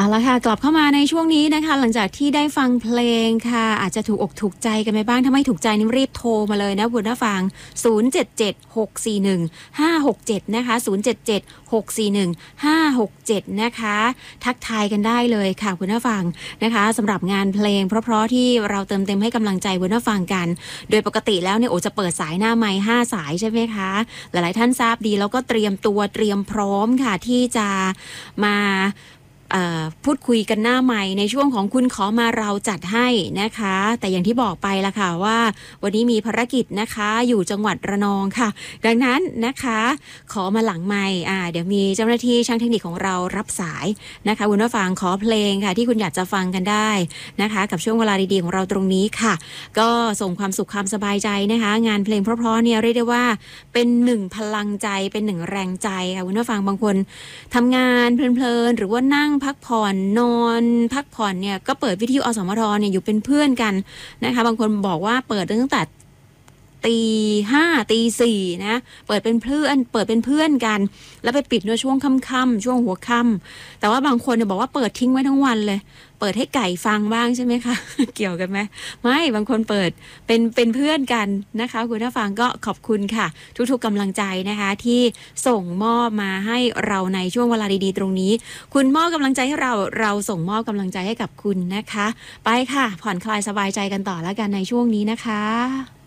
เอาละค่ะกลับเข้ามาในช่วงนี้นะคะหลังจากที่ได้ฟังเพลงค่ะอาจจะถูกอกถูกใจกันไปบ้างถ้าไม่ถูกใจนี่รีบโทรมาเลยนะคุณผู้ฟัง0776415567นะคะ0776415567นะคะทักทายกันได้เลยค่ะคุณผู้ฟังนะคะสำหรับงานเพลงเพราะๆที่เราเติมเต็มให้กำลังใจคุณผู้ฟังกันโดยปกติแล้วเนี่ยโอจะเปิดสายหน้าไมค์5 สายใช่ไหมคะหลายๆท่านทราบดีแล้วก็เตรียมตัวเตรียมพร้อมค่ะที่จะมาพูดคุยกันหน้าใหม่ในช่วงของคุณขอมาเราจัดให้นะคะแต่อย่างที่บอกไปละค่ะว่าวันนี้มีภารกิจนะคะอยู่จังหวัดระนองค่ะดังนั้นนะคะขอมาหลังใหม่เดี๋ยวมีเจ้าหน้าที่ช่างเทคนิคของเรารับสายนะคะคุณผู้ฟังขอเพลงค่ะที่คุณอยากจะฟังกันได้นะคะกับช่วงเวลาดีๆของเราตรงนี้ค่ะก็ส่งความสุขความสบายใจนะคะงานเพลงเพราะๆเนี่ยเรียกได้ว่าเป็นหนึ่งพลังใจเป็นหนึ่งแรงใจค่ะคุณผู้ฟังบางคนทำงานเพลินๆหรือว่านั่งพักผ่อนนอนพักผ่อนเนี่ยก็เปิดวิทยุอสมทเนี่ยอยู่เป็นเพื่อนกันนะคะบางคนบอกว่าเปิดตั้งแต่ตี 5ตี 4นะเปิดเป็นเพื่อนกันแล้วไปปิดในช่วงค่ำๆช่วงหัวค่ำแต่ว่าบางคนเนี่ยบอกว่าเปิดทิ้งไว้ทั้งวันเลยเปิดให้ไก่ฟังบ้างใช่ไหมคะ เกี่ยวกันไหมไม่บางคนเปิดเป็นเพื่อนกันนะคะคุณผู้ฟังก็ขอบคุณค่ะทุกๆกำลังใจนะคะที่ส่งมอบมาให้เราในช่วงเวลาดีๆตรงนี้คุณมอบกำลังใจให้เราส่งมอบกำลังใจให้กับคุณนะคะไปค่ะผ่อนคลายสบายใจกันต่อแล้วกันในช่วงนี้นะคะ